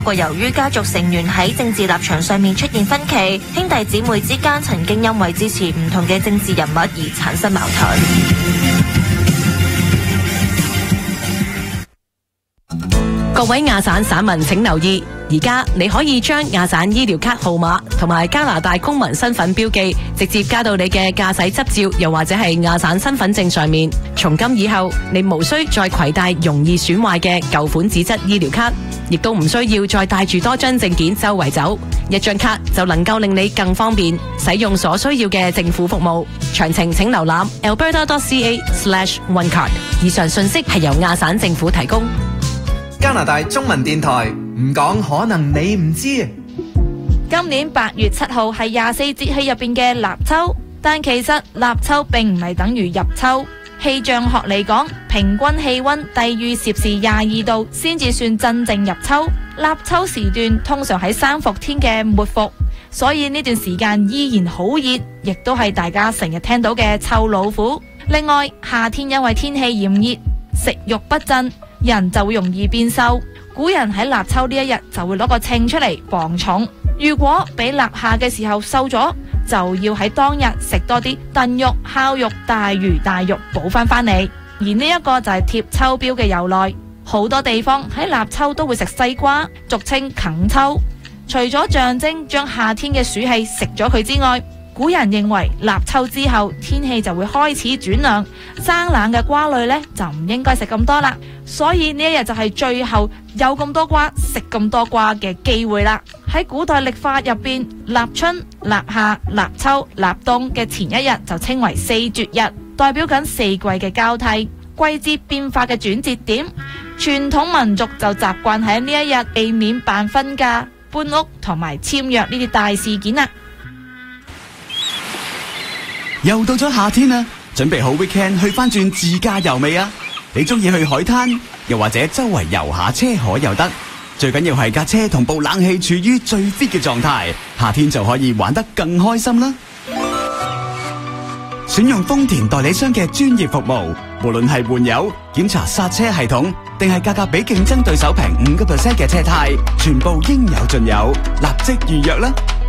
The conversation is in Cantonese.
不過由於家族成員喺政治立場上面出現分歧，兄弟姊妹之間曾經因為支持唔同嘅政治人物而產生矛盾。 各位亞省省民請留意，而家你可以將亞省醫療卡號碼同埋加拿大公民身份標記直接加到你嘅駕駛執照，又或者係亞省身份證上面。從今以後，你無需再攜帶容易損壞嘅舊款紙質醫療卡，亦都唔需要再帶住多張證件周圍走，一張卡就能夠令你更方便使用所需要嘅政府服務。詳情請瀏覽 alberta.ca/onecard。以上信息係由亞省政府提供。 加拿大中文電台唔講可能你唔知。 今年8月7號係24節氣入邊嘅立秋，但其實立秋並唔係等於入秋。氣象學嚟講，平均氣溫低於攝氏22度先至算真正入秋。立秋時段通常喺三伏天嘅末伏，所以呢段時間依然好熱，亦都係大家成日聽到嘅臭老虎。另外，夏天因為天氣炎熱，食慾不振，人就會容易變瘦。古人喺立秋呢一日就會攞個秤出嚟磅重，如果比立夏嘅時候瘦咗，就要喺當日食多啲燉肉、烤肉、大魚大肉補翻嚟。而呢一個就係貼秋膘嘅由來。好多地方喺立秋都會食西瓜，俗稱啃秋。除咗象徵將夏天嘅暑氣食咗佢之外，古人認為立秋之後天氣就會開始轉涼，生冷嘅瓜類呢就唔應該食咁多啦。所以呢一日就係最後有咁多瓜食咁多瓜嘅機會啦。喺古代曆法入邊，立春、立夏、立秋、立冬嘅前一日就稱為四絕日，代表緊四季嘅交替、季節變化嘅轉折點。傳統民族就習慣喺呢一日避免辦婚嫁、搬屋同埋簽約呢啲大事件啦。 又到咗夏天啦，準備好 weekend 去翻轉自駕遊未啊？你中意去海灘，又或者周圍遊下車海又得，最緊要係架車同部冷氣處於最 fit 嘅狀態，夏天就可以玩得更開心啦。選用豐田代理商嘅專業服務，無論係換油、檢查剎車系統，定係價格比競爭對手平5% 嘅車胎，全部應有盡有，立即預約啦！